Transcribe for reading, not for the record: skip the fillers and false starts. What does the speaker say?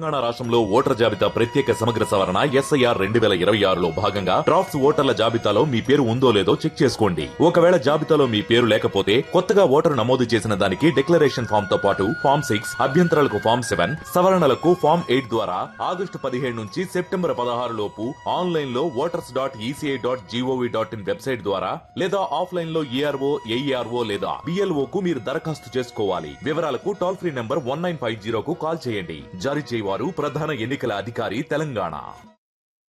తెలంగాణ రాష్ట్రంలో ఓటర్ జాబితా ప్రత్యేక సమగ్ర సవరణ SIR 2026లో భాగంగా డ్రాఫ్ట్స్ ఓటర్ల జాబితాలో మీ పేరు ఉందో లేదో చెక్ చేసుకోండి. ఒకవేళ జాబితాలో మీ పేరు లేకపోతే కొత్తగా ఓటరు నమోదు చేసిన దానికి డిక్లరేషన్ ఫామ్ తో పాటు ఫామ్ 6, అభ్యంతరాలకు ఫామ్ 7, సవరణలకు ఫామ్ 8 ద్వారా ఆగస్టు 17 నుంచి సెప్టెంబర్ 16 లోపు ఆన్లైన్ లో voters.eci.gov.in వెబ్సైట్ ద్వారా లేదా ఆఫ్లైన్ లో ERO, AERO లేదా BLO కు మీరు దరఖాస్తు చేసుకోవాలి. వివరాలకు టోల్ ఫ్రీ నంబర్ 1950 కు కాల్ చేయండి. జారీ చేయవారు ప్రధాన ఎన్నికల అధికారి తెలంగాణ.